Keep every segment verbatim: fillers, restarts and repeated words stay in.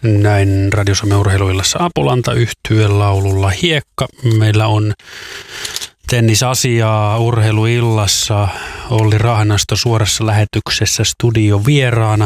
Näin Radio Suomen urheiluillassa Apulanta yhtyeen laululla Hiekka. Meillä on tennisasiaa urheiluillassa. Olli Rahnasto suorassa lähetyksessä studio vieraana.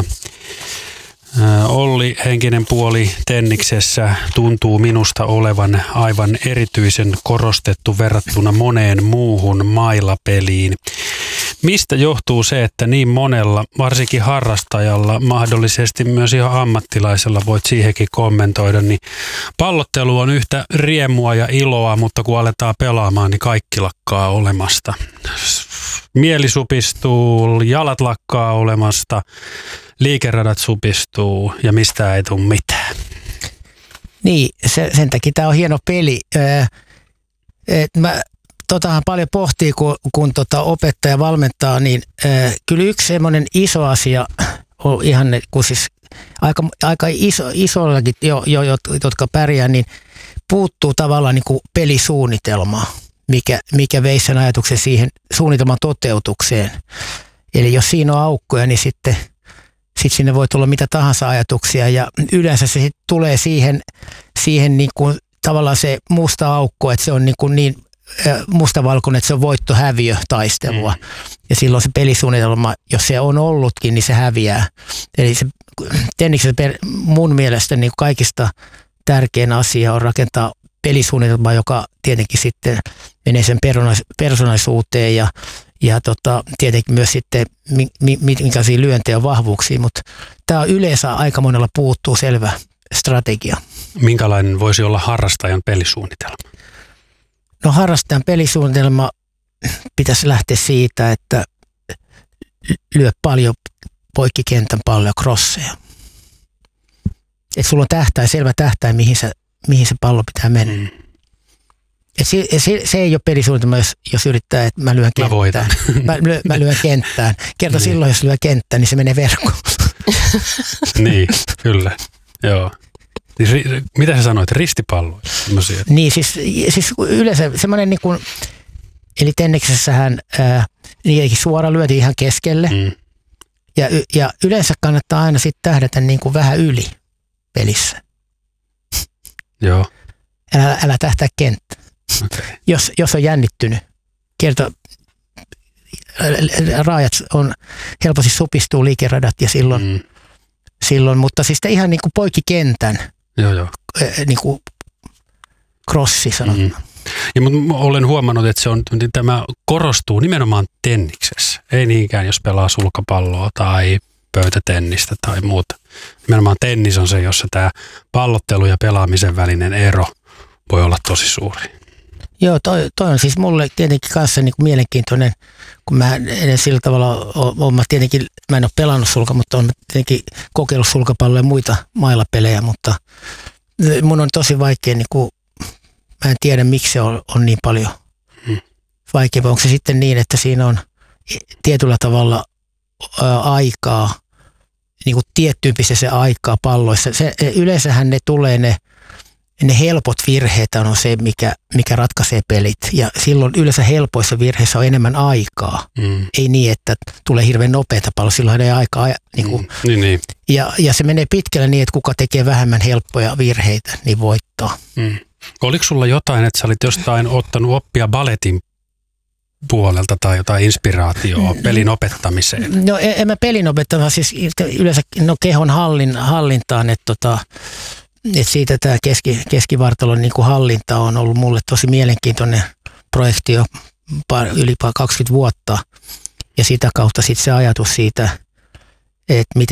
Olli, henkinen puoli tenniksessä tuntuu minusta olevan aivan erityisen korostettu verrattuna moneen muuhun mailapeliin. Mistä johtuu se, että niin monella, varsinkin harrastajalla, mahdollisesti myös ihan ammattilaisella, voit siihenkin kommentoida, niin pallottelu on yhtä riemua ja iloa, mutta kun aletaan pelaamaan, niin kaikki lakkaa olemasta. Mieli supistuu, jalat lakkaa olemasta, liikeradat supistuu ja mistään ei tule mitään. Niin, se, sen takia tämä on hieno peli. Öö, et mä totahan paljon pohtii, kun, kun tota opettaja valmentaa, niin öö, kyllä yksi semmoinen iso asia on ihan, kun siis aika, aika iso, isollakin, jo, jo, jotka pärjää, niin puuttuu tavallaan niin kuin pelisuunnitelmaa, mikä, mikä veisi sen ajatuksen siihen suunnitelman toteutukseen. Eli jos siinä on aukkoja, niin sitten sitten sinne voi tulla mitä tahansa ajatuksia ja yleensä se sitten tulee siihen, siihen niin kuin tavallaan se musta aukko, että se on niin, kuin niin mustavalkoinen, että se on voitto-häviö taistelua. Mm. Ja silloin se pelisuunnitelma, jos se on ollutkin, niin se häviää. Eli se tenniksessä mun mielestä niin kaikista tärkein asia on rakentaa pelisuunnitelma, joka tietenkin sitten menee sen persoonallisuuteen ja Ja tota, tietenkin myös sitten, minkälaisia lyöntejä on vahvuuksia, mutta tämä on yleensä aika monella puuttuu selvä strategia. Minkälainen voisi olla harrastajan pelisuunnitelma? No harrastajan pelisuunnitelma pitäisi lähteä siitä, että lyö paljon poikkikentän palloja, crosseja. Että sulla on tähtäin, selvä tähtäin, mihin se, mihin se pallo pitää mennä. Mm. Et se, se, se ei ole pelisuunnitelma, jos, jos yrittää, että mä lyön kenttään. Mä, mä, lyön, mä lyön kenttään. Kerta niin. Silloin, jos lyö kenttään, niin se menee verkkoon. Niin, kyllä. Joo. Mitä sä sanoit? Ristipalloja? Niin, siis, siis yleensä semmoinen niin kuin, eli tenniksessähän ää, niidenkin suora lyötiin ihan keskelle. Mm. Ja, ja yleensä kannattaa aina sitten tähdätä niin kuin vähän yli pelissä. Joo. Älä, älä tähtää kenttään. Okay. Jos, jos on jännittynyt, kerta raajat on helposti supistuu liikeradat ja silloin, mm. silloin mutta siis ihan niin kuin poikkikentän joo, joo. niin kuin crossi sanotaan. Mm. Ja mutta olen huomannut, että se on, tämä korostuu nimenomaan tenniksessä. Ei niinkään, jos pelaa sulkapalloa tai pöytätennistä tai muuta. Nimenomaan tennis on se, jossa tämä pallottelu ja pelaamisen välinen ero voi olla tosi suuri. Joo, toi, toi on siis mulle tietenkin kanssa niin kuin mielenkiintoinen, kun mä en sillä tavalla ole, mä tietenkin, mä en ole pelannut sulka, mutta olen tietenkin kokeillut sulkapalloja ja muita mailapelejä, mutta mun on tosi vaikea, niin kuin, mä en tiedä miksi se on, on niin paljon hmm. vaikea, vai onko se sitten niin, että siinä on tietyllä tavalla ää, aikaa, niin kuin tiettyyn pisteeseen aikaa palloissa. Se, yleensähän ne tulee ne Ne helpot virheet on se, mikä, mikä ratkaisee pelit. Ja silloin yleensä helpoissa virheissä on enemmän aikaa. Mm. Ei niin, että tulee hirveän nopeata palloa, silloin ei aikaa. Niin kuin, mm. niin, niin. Ja, ja se menee pitkälle niin, että kuka tekee vähemmän helppoja virheitä, niin voittaa. Mm. Oliko sulla jotain, että sä olit jostain ottanut oppia balletin puolelta tai jotain inspiraatioa pelin opettamiseen? No en mä pelin opettamiseen, siis yleensä no, kehon hallin, hallintaan, että tota, Et siitä tämä keski, keskivartalon niin kuin hallinta on ollut mulle tosi mielenkiintoinen projekti jo yli kaksikymmentä vuotta. Ja sitä kautta sitten se ajatus siitä, että miten